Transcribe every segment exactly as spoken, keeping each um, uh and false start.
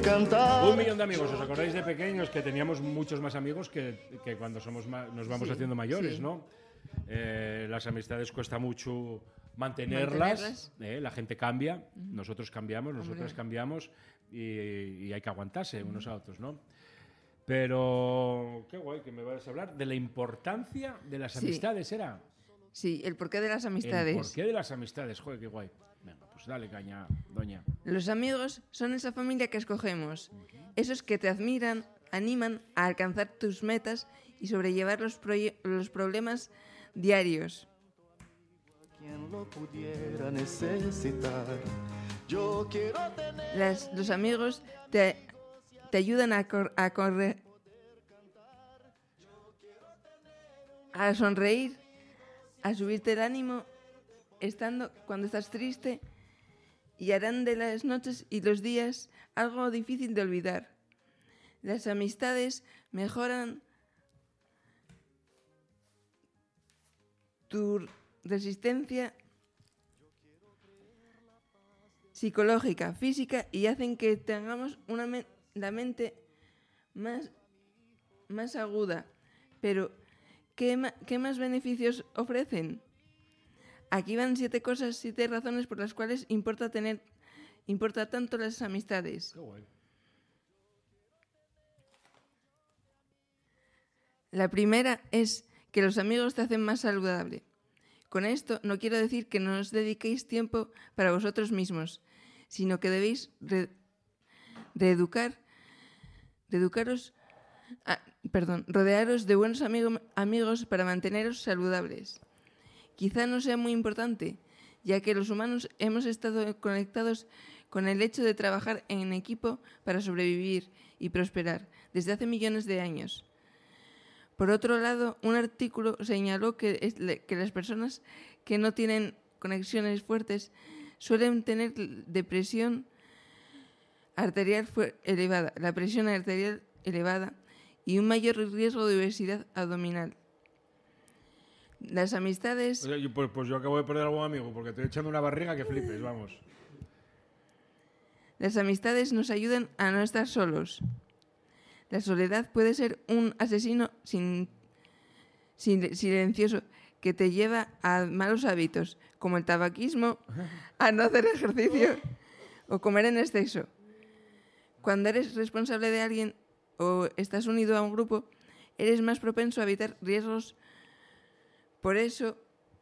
cantar. Un millón de amigos. ¿Os acordáis de pequeños que teníamos muchos más amigos que, que cuando somos ma- nos vamos Sí, haciendo mayores, sí. ¿no? Eh, las amistades cuesta mucho mantenerlas. Mantenerlas. eh, la gente cambia, nosotros cambiamos, nosotras Hombre. cambiamos y, y hay que aguantarse unos a otros, ¿no? Pero qué guay que me vas a hablar de la importancia de las Sí. amistades, ¿era? Sí, el porqué de las El amistades. porqué de las amistades, joder, qué guay. Venga, pues dale caña, doña. Los amigos son esa familia que escogemos, esos que te admiran, animan a alcanzar tus metas y sobrellevar los, proye- los problemas diarios. Quien lo pudiera necesitar. Yo quiero tener. Las- los amigos te, te ayudan a, cor- a correr, a sonreír, a subirte el ánimo estando cuando estás triste y harán de las noches y los días algo difícil de olvidar. Las amistades mejoran tu resistencia psicológica, física y hacen que tengamos una men- la mente más, más aguda. Pero, ¿qué, ma- ¿qué más beneficios ofrecen? Aquí van siete cosas, siete razones por las cuales importa tener, importa tanto las amistades. Qué guay. La primera es que los amigos te hacen más saludable. Con esto no quiero decir que no os dediquéis tiempo para vosotros mismos, sino que debéis re- reeducar, reeducaros, ah, perdón, rodearos de buenos amigo- amigos para manteneros saludables. Quizá no sea muy importante, ya que los humanos hemos estado conectados con el hecho de trabajar en equipo para sobrevivir y prosperar desde hace millones de años. Por otro lado, un artículo señaló que, es le- que las personas que no tienen conexiones fuertes suelen tener depresión arterial fuer- elevada, la presión arterial elevada y un mayor riesgo de obesidad abdominal. Las amistades, O sea, yo- pues, pues yo acabo de perder a algún amigo porque estoy echando una barriga que flipes, vamos. las amistades nos ayudan a no estar solos. La soledad puede ser un asesino sin, sin- silencioso que te lleva a malos hábitos, como el tabaquismo, a no hacer ejercicio o comer en exceso. Cuando eres responsable de alguien o estás unido a un grupo, eres más propenso a evitar riesgos. Por eso,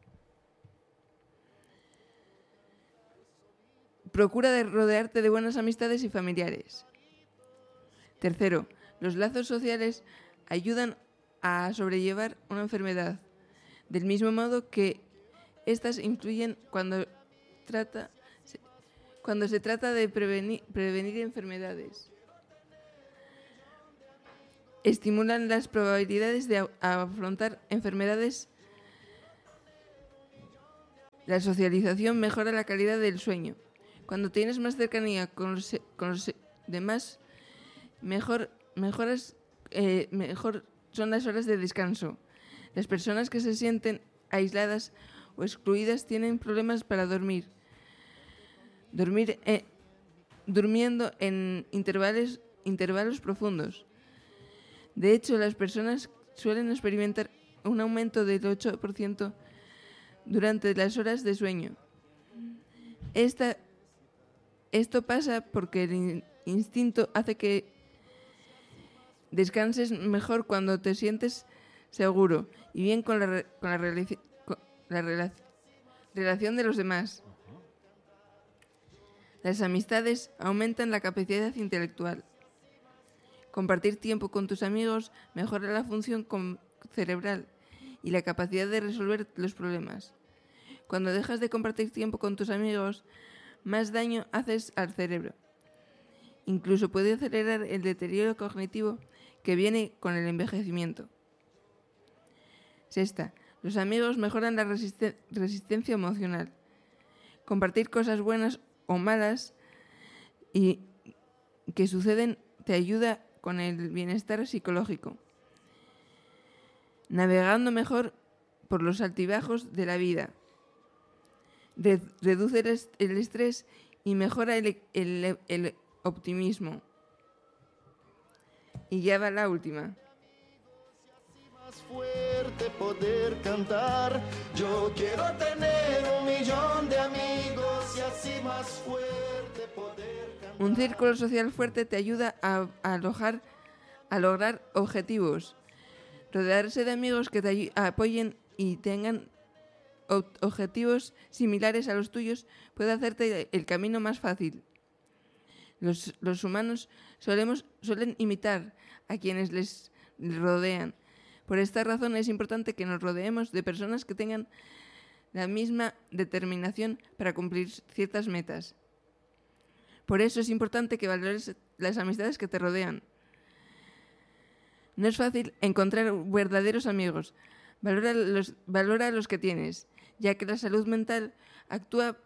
procura de rodearte de buenas amistades y familiares. Tercero, los lazos sociales ayudan a sobrellevar una enfermedad, del mismo modo que estas influyen cuando, trata, se- cuando se trata de prevenir, prevenir enfermedades. Estimulan las probabilidades de a- afrontar enfermedades. La socialización mejora la calidad del sueño. Cuando tienes más cercanía con los, con los demás, mejor, mejoras, eh, mejor son las horas de descanso. Las personas que se sienten aisladas o excluidas tienen problemas para dormir. Dormir eh, durmiendo en intervalos, intervalos profundos. De hecho, las personas suelen experimentar un aumento del ocho por ciento durante las horas de sueño. Esta, esto pasa porque el in- instinto hace que descanses mejor cuando te sientes seguro y bien con la, re- con la, realici- con la rela- relación de los demás. Las amistades aumentan la capacidad intelectual. Compartir tiempo con tus amigos mejora la función com- cerebral y la capacidad de resolver los problemas. Cuando dejas de compartir tiempo con tus amigos, más daño haces al cerebro. Incluso puede acelerar el deterioro cognitivo que viene con el envejecimiento. Sexta, los amigos mejoran la resiste- resistencia emocional. Compartir cosas buenas o malas y que suceden te ayuda con el bienestar psicológico. Navegando mejor por los altibajos de la vida. Re- reduce el, est- el estrés y mejora el, el- el optimismo. Y ya va la última. Más fuerte poder cantar. Yo quiero tener un millón de amigos y así más fuerte poder cantar. Un círculo social fuerte te ayuda a, a, alojar, a lograr objetivos. Rodearse de amigos que te ayu- apoyen y tengan o- objetivos similares a los tuyos puede hacerte el camino más fácil. Los, los humanos solemos, suelen imitar a quienes les rodean. Por esta razón es importante que nos rodeemos de personas que tengan la misma determinación para cumplir ciertas metas. Por eso es importante que valores las amistades que te rodean. No es fácil encontrar verdaderos amigos. Valora los, valora los que tienes, ya que la salud mental actúa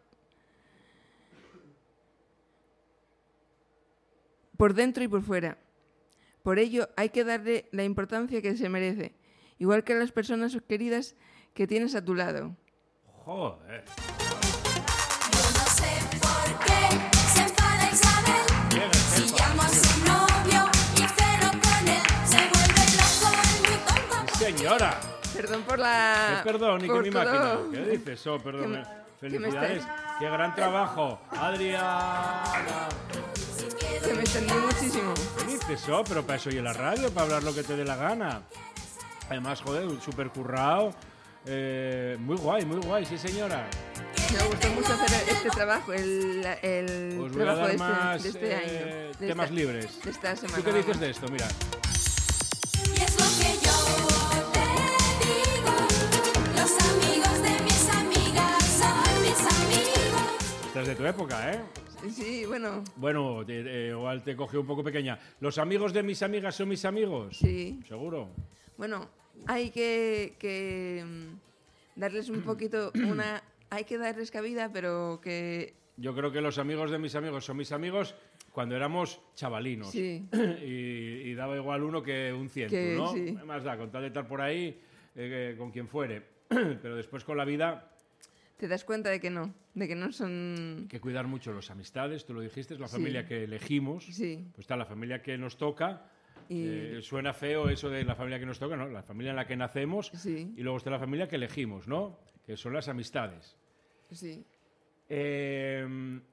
por dentro y por fuera. Por ello, hay que darle la importancia que se merece, igual que a las personas queridas que tienes a tu lado. Joder. Yo no sé por qué se enfada Isabel. Llega, Si jefa. llamo a su novio y ceno con él, se vuelve loco y muy tonto. Señora. Perdón por la... Que perdón, ni que por mi máquina. todo. ¿Qué dices? Oh, perdón. Que me- Felicidades. que me Qué gran trabajo. Adriana. Que me extendí muchísimo. ¿Qué dices? Oh, pero para eso y en la radio, para hablar lo que te dé la gana. Además, joder, súper currado. Eh, muy guay, muy guay, sí señora. Me gustó mucho hacer este trabajo, el, el Os voy a trabajo dar de más este, de este eh, año. de temas esta- libres. De esta semana. ¿Tú qué dices de esto? Mira. Y es lo que yo te digo. Los amigos de mis amigas son mis amigos. Esta es de tu época, ¿eh? Sí, bueno, Bueno, te- eh, igual te cogió un poco pequeña. ¿Los amigos de mis amigas son mis amigos? sí. ¿Seguro? Bueno, hay que, que mm, darles un poquito una... Hay que darles cabida, pero que... Yo creo que los amigos de mis amigos son mis amigos cuando éramos chavalinos. Sí. Y, y daba igual uno que un ciento, Que ¿no? sí. ¿Qué más da? Con tal de estar por ahí, eh, con quien fuere. Pero después con la vida, Te das cuenta de que no, de que no son... hay que cuidar mucho las amistades. Tú lo dijiste, es la Sí. familia que elegimos. Sí. Pues está la familia que nos toca. Y- Eh, suena feo eso de la familia que nos toca, ¿no? La familia en la que nacemos. Sí. Y luego está la familia que elegimos, ¿no? Que son las amistades. Sí, Eh,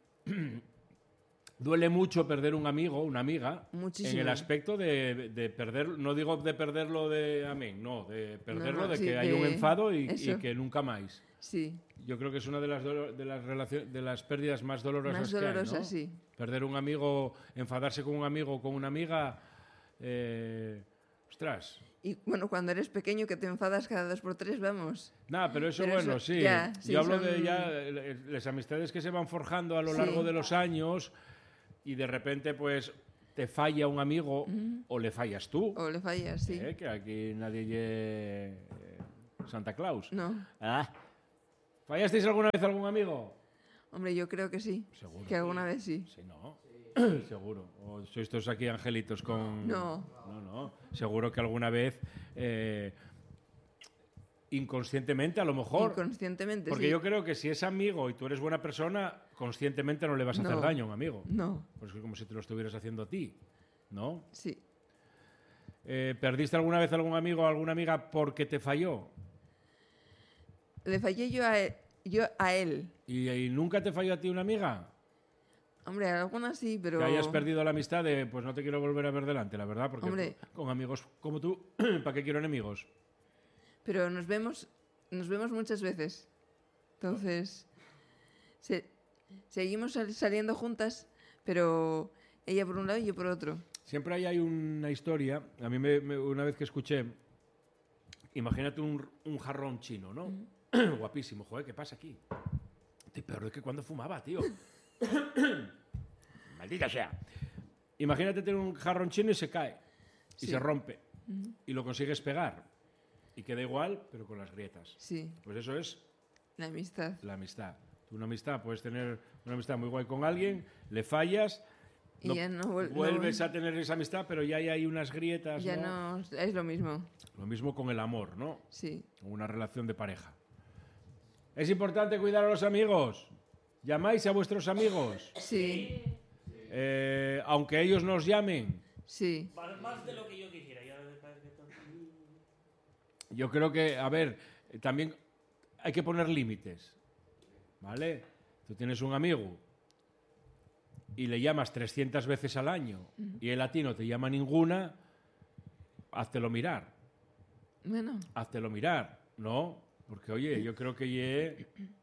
duele mucho perder un amigo, una amiga, Muchísimo. en el aspecto de, de perder, no digo de perderlo de amén, no, de perderlo no, de sí, que hay de un enfado y, y eso. que nunca más. sí. Yo creo que es una de las dolo- de las relacio- de las pérdidas más dolorosas Más que hay, ¿no? dolorosas, sí. Perder un amigo, enfadarse con un amigo o con una amiga, eh, ostras. Y bueno, cuando eres pequeño que te enfadas cada dos por tres, vamos. Nada, pero eso, Pero bueno, eso- sí. ya, sí, Yo hablo son- de ya eh, las amistades que se van forjando a lo Sí. largo de los años y de repente, pues, te falla un amigo o le fallas tú. O le fallas, sí. ¿eh? Que aquí nadie lle eh, Santa Claus. No. Ah. ¿Fallasteis alguna vez a algún amigo? Hombre, yo creo que sí. Seguro. Que alguna vez sí. Sí, no. Seguro. O sois todos aquí angelitos con... No. No, no. Seguro que alguna vez, eh, inconscientemente a lo mejor... Inconscientemente, Porque sí. yo creo que si es amigo y tú eres buena persona, conscientemente no le vas a hacer No. daño a un amigo. No, Pues es como si te lo estuvieras haciendo a ti, ¿no? sí. Eh, ¿Perdiste alguna vez a algún amigo o alguna amiga porque te falló? Le fallé yo a él. Yo a él. ¿Y, y nunca te falló a ti una amiga? Hombre, algunas sí, pero... Que hayas perdido la amistad de, pues no te quiero volver a ver delante, la verdad, porque Hombre. con amigos como tú, ¿para qué quiero enemigos? Pero nos vemos, nos vemos muchas veces. Entonces, se- seguimos sal- saliendo juntas, pero ella por un lado y yo por otro. Siempre ahí hay una historia, a mí me- me- una vez que escuché, imagínate un, un jarrón chino, ¿no? Guapísimo, joder, ¿qué pasa aquí? Estoy peor de que cuando fumaba, tío. Maldita sea. Imagínate tener un jarrón chino y se cae, y Sí. se rompe, y lo consigues pegar, y queda igual, pero con las grietas. Sí, Pues eso es la amistad. la amistad. Tú una amistad, puedes tener una amistad muy guay con alguien, le fallas, Y ya no vuel- no vuelves vuel- a tener esa amistad, pero ya hay, hay unas grietas, Ya ¿no? no, es lo mismo. Lo mismo con el amor, ¿no? Sí, Con una relación de pareja. Es importante cuidar a los amigos. ¿Llamáis a vuestros amigos? sí, Eh, aunque ellos nos llamen. Sí. Más, más de lo que yo quisiera. Yo, Yo creo que, a ver, eh, también hay que poner límites, ¿vale? Tú tienes un amigo y le llamas trescientas veces al año y él a ti no te llama ninguna, háztelo mirar, Bueno, háztelo mirar, ¿no? Porque, oye, yo creo que ye-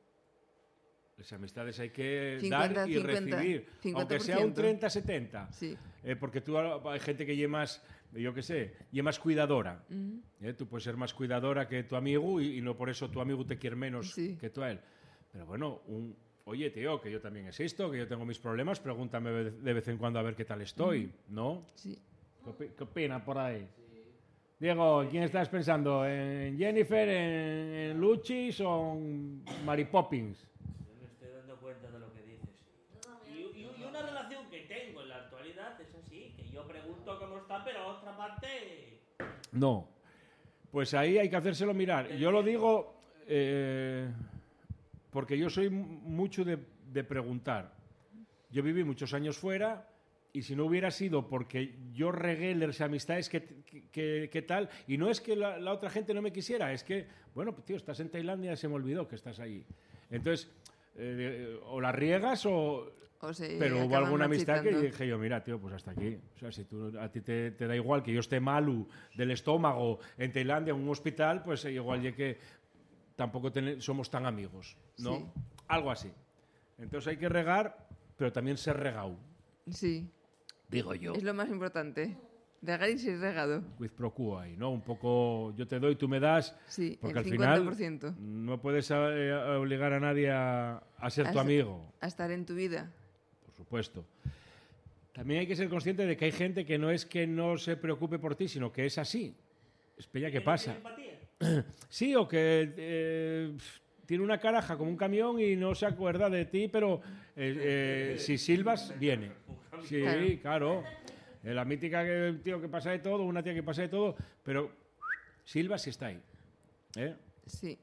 las amistades hay que cincuenta, dar y cincuenta, recibir, cincuenta aunque por sea un ciento. treinta setenta. sí. Eh, porque tú hay gente que lle más, yo qué sé, lle más cuidadora. Eh, tú puedes ser más cuidadora que tu amigo y, y no por eso tu amigo te quiere menos Sí. que tú a él. Pero bueno, un, oye, tío, que yo también existo, que yo tengo mis problemas, pregúntame de de vez en cuando a ver qué tal estoy, ¿no? Sí. ¿Qué, opi- qué opina por ahí? Diego, ¿en quién estás pensando? ¿En Jennifer, en, en Luchis o en Mary Poppins? yo me estoy dando cuenta de lo que dices. Y, y- y una relación que tengo en la actualidad es así, que yo pregunto cómo está, pero a otra parte... No. Pues ahí hay que hacérselo mirar. Yo lo digo eh, porque yo soy m- mucho de, de preguntar. Yo viví muchos años fuera y si no hubiera sido porque yo regué las amistades, ¿qué, qué, qué tal? Y no es que la, la otra gente no me quisiera, es que, bueno, pues, tío, estás en Tailandia, se me olvidó que estás ahí. Entonces, eh, o la riegas o... O se Pero hubo acaban alguna amistad que marchitando. dije yo, mira, tío, pues hasta aquí. O sea, si tú, a ti te, te da igual que yo esté malu del estómago en Tailandia, en un hospital, pues eh, igual ya que tampoco tene- somos tan amigos, ¿no? Sí. Algo así. Entonces hay que regar, pero también ser regado, Sí. digo yo. Es lo más importante. Regar y ser regado. With pro quo ahí, ¿no? Un poco yo te doy, tú me das, Sí, porque el al cincuenta final por ciento. no puedes eh, obligar a nadie a, a ser A tu ser- amigo. A estar en tu vida. Por supuesto. También hay que ser consciente de que hay gente que no es que no se preocupe por ti, sino que es así. Es peña que pasa. empatía? Sí, o que eh, tiene una caraja como un camión y no se acuerda de ti, pero eh, eh, si silbas, viene. Sí, claro. Eh, La mítica que el tío que pasa de todo, una tía que pasa de todo, pero silbas y está ahí. ¿Eh? Sí.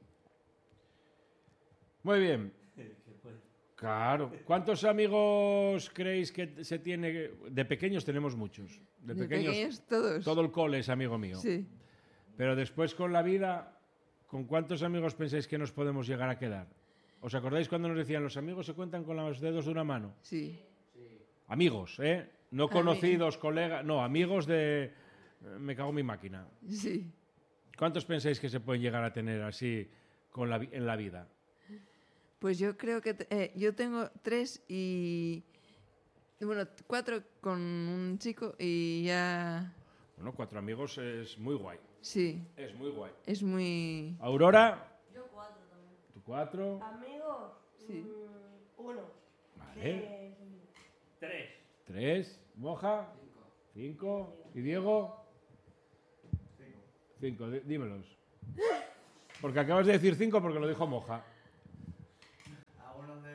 Muy bien. Claro. ¿Cuántos amigos creéis que se tiene? De pequeños tenemos muchos. De, De pequeños, pequeños todos. todo el cole es amigo mío. Sí. Pero después con la vida, ¿con cuántos amigos pensáis que nos podemos llegar a quedar? ¿Os acordáis cuando nos decían los amigos se cuentan con los dedos de una mano? Sí. Amigos, ¿eh? No Ami- conocidos, colegas, no, amigos de... eh, Me cago en mi máquina. Sí. ¿Cuántos pensáis que se pueden llegar a tener así con la vi- en la vida? Pues yo creo que te- eh, yo tengo tres y bueno, cuatro con un chico y ya Bueno, cuatro amigos es muy guay. sí, Es muy guay. es muy Aurora. Yo cuatro también. ¿Tú cuatro? Amigos, Sí. mm, uno. Vale. De- Tres. Tres. Moja. Cinco. ¿Y Diego? Cinco. Di- dímelos. Porque acabas de decir cinco porque lo dijo Moja. Algunos de...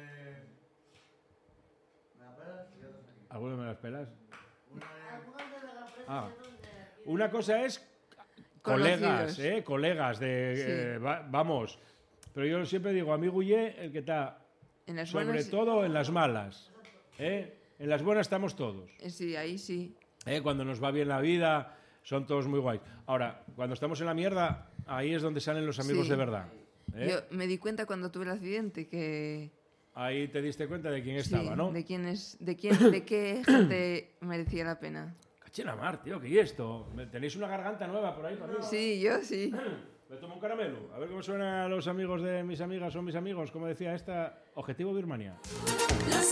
¿Me la pelas? Y otros aquí. ¿Alguno me las pelas? Uno de... Ah. Una cosa es colegas, Conocidos. ¿eh? Colegas de... Sí. eh, va- vamos. Pero yo siempre digo, amigo y el que está en las sobre buenas. todo en las malas. ¿eh? En las buenas estamos todos. eh, Sí, ahí sí. ¿eh? Cuando nos va bien la vida, son todos muy guays. Ahora, cuando estamos en la mierda, ahí es donde salen los amigos Sí. de verdad. ¿eh? Yo me di cuenta cuando tuve el accidente que Ahí te diste cuenta de quién sí, estaba, ¿no? de quién es, de quién, de qué gente merecía la pena. Cachena mar, tío, ¿qué es esto? ¿Me- ¿Tenéis una garganta nueva por ahí para mí? Sí, yo sí. Me tomo un caramelo. A ver cómo suenan los amigos de mis amigas o mis amigos. Como decía esta, Objetivo Birmania. Los